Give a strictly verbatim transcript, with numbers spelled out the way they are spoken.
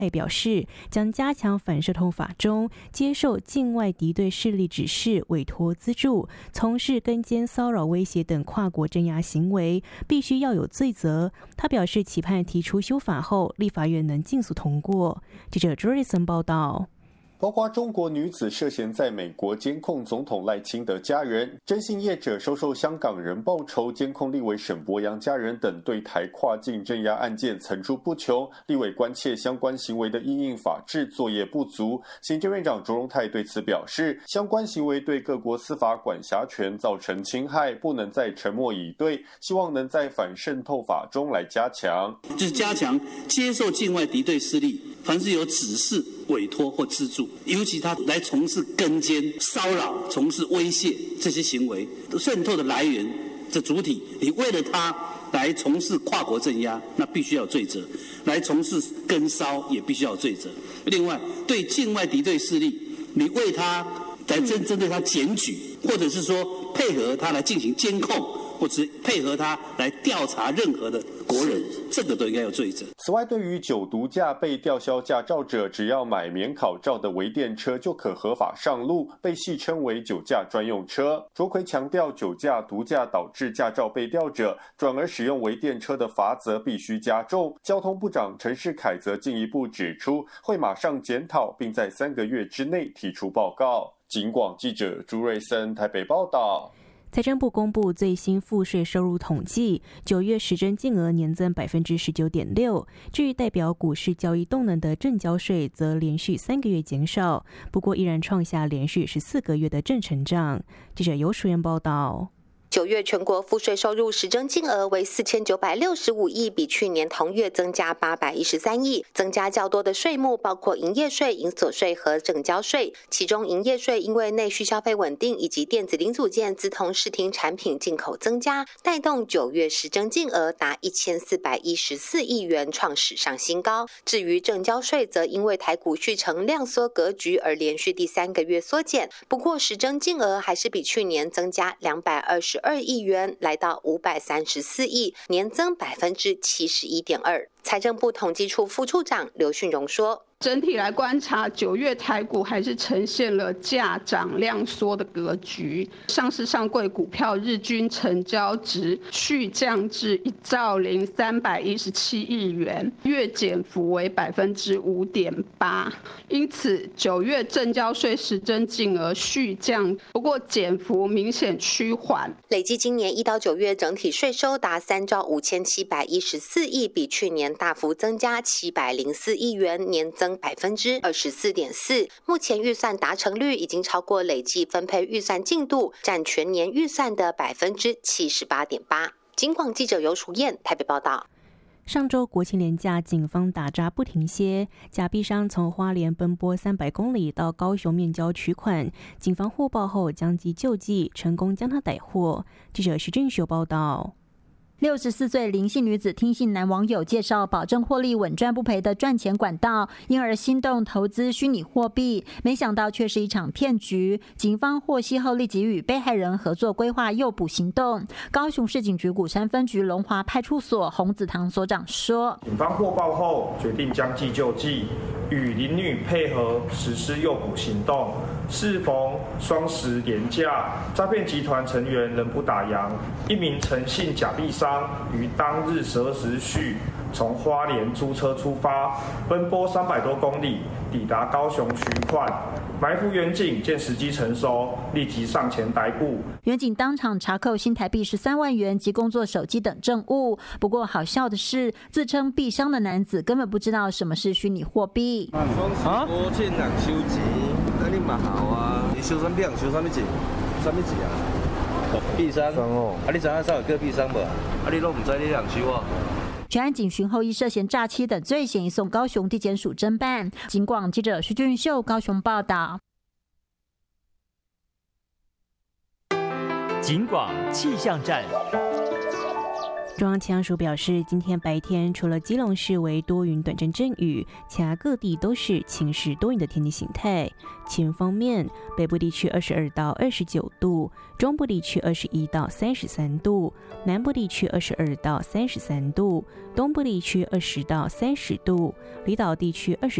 爱表示，将加强反渗透法中接受境外敌对势力指示、委托资助、从事跟监骚扰、威胁等跨国镇压行为，必须要有罪责。他表示，期盼提出修法后，立法院能尽速通过。记者 Jorison 报道。 包括中国女子涉嫌在美国监控总统赖清德家人、征信业者收受香港人报酬、监控立委沈伯洋家人等对台跨境镇压案件层出不穷。立委关切相关行为的因应法制作业不足。行政院长卓荣泰对此表示，相关行为对各国司法管辖权造成侵害，不能再沉默以对，希望能在反渗透法中来加强， 就是加强接受境外敌对势力，凡是有指示、委托或资助，尤其他来从事跟监、骚扰、从事威胁这些行为，渗透的来源的主体，你为了他来从事跨国镇压，那必须要有罪责；来从事跟骚也必须要有罪责。另外，对境外敌对势力，你为他来针针对他检举，或者是说配合他来进行监控，或者配合他来调查任何的国人，这个都应该有罪责。 此外，对于酒毒驾被吊销驾照者，只要买免考照的微电车就可合法上路，被戏称为酒驾专用车。卓奎强调，酒驾、毒驾导致驾照被吊者，转而使用微电车的罚则必须加重。交通部长陈世凯则进一步指出，会马上检讨，并在三个月之内提出报告。警广记者朱瑞森台北报道。 财政部公布最新赋税收入统计，九月实征净额年增百分之十九点六。至于代表股市交易动能的证交税，则连续三个月减少，不过依然创下连续十四个月的正成长。记者游淑媛报道。 九月全国赋税收入实征净额为四千九百六十五亿，比去年同月增加八百一十三亿。增加较多的税目包括营业税、营所税和证交税。其中，营业税因为内需消费稳定以及电子零组件、资通视听产品进口增加，带动九月实征净额达一千四百一十四亿元，创史上新高。至于证交税，则因为台股续成量缩格局而连续第三个月缩减，不过实征净额还是比去年增加两百二十二亿元，来到五百三十四亿，年增百分之七十一点二。财政部统计处副处长刘训荣说， 整体来观察，九月台股还是呈现了价涨量缩的格局。上市上柜股票日均成交值续降至一兆零三百一十七亿元，月减幅为百分之五点八。因此，九月证交税实征净额续降，不过减幅明显趋缓。 累计今年一到九月整体税收达三兆五千七百一十四亿，比去年大幅增加七百零四亿元，年增百分之二十四点四。目前预算达成率已经超过累计分配预算进度，占全年预算的百分之七十八点八。警广记者游淑燕台北报道。 上周国庆连假，警方打诈不停歇，假币商从花莲奔波三百公里到高雄面交取款，警方获报后将其救济，成功将他逮获。记者徐俊秀报道。 六十四岁林姓女子听信男网友介绍保证获利稳赚不赔的赚钱管道，因而心动投资虚拟货币，没想到却是一场骗局。警方获悉后立即与被害人合作规划诱捕行动。高雄市警局鼓山分局龙华派出所洪子堂所长说， 警方获报后决定将计就计，与林女配合实施诱捕行动。适逢双十连假，诈骗集团成员仍不打烊，一名陈姓假币商于当日十二时许从花莲租车出发，奔波三百多公里，抵达高雄取款。埋伏员警见时机成熟，立即上前逮捕。 员警当场查扣新台币十三万元及工作手机等证物。不过好笑的是，自称币商的男子根本不知道什么是虚拟货币。 啊？我欠人收钱，那你嘛好啊？你收什么钱？收什么钱？什么钱啊？币商哦。啊，你知影啥有叫币商无？啊，你拢唔知你人收啊？ 全案警询后依涉嫌诈欺等罪嫌移送高雄地检署侦办。警广记者徐俊秀高雄报道。 警广气象站。 中央气象署表示，今天白天除了基隆市为多云短暂阵雨，其他各地都是晴时多云的天气形态。气温方面，北部地区二十二到二十九度，中部地区二十一到三十三度，南部地区二十二到三十三度，东部地区二十到三十度，离岛地区二十